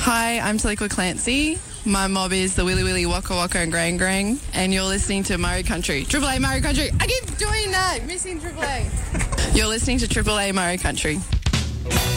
Hi, I'm Taliqua Clancy. My mob is the Willy Willy Waka Waka and Grang Grang, and you're listening to Murray Country. Triple A Murray Country. I keep doing that, missing Triple A. You're listening to Triple A Murray Country.